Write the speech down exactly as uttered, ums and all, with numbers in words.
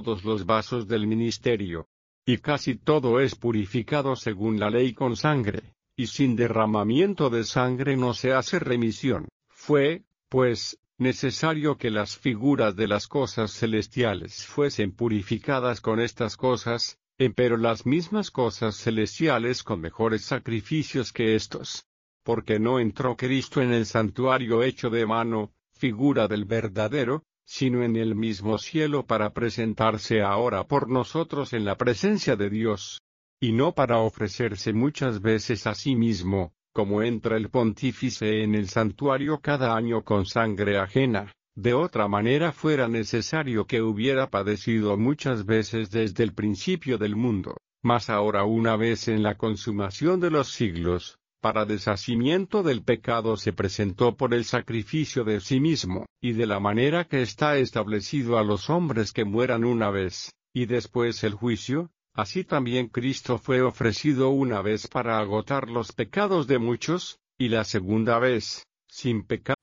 todos los vasos del ministerio. Y casi todo es purificado según la ley con sangre, y sin derramamiento de sangre no se hace remisión. Fue, pues, necesario que las figuras de las cosas celestiales fuesen purificadas con estas cosas, empero las mismas cosas celestiales con mejores sacrificios que estos. Porque no entró Cristo en el santuario hecho de mano, figura del verdadero, sino en el mismo cielo para presentarse ahora por nosotros en la presencia de Dios. Y no para ofrecerse muchas veces a sí mismo, como entra el pontífice en el santuario cada año con sangre ajena, de otra manera fuera necesario que hubiera padecido muchas veces desde el principio del mundo, mas ahora una vez en la consumación de los siglos, para deshacimiento del pecado se presentó por el sacrificio de sí mismo, y de la manera que está establecido a los hombres que mueran una vez, y después el juicio, así también Cristo fue ofrecido una vez para agotar los pecados de muchos, y la segunda vez, sin pecado.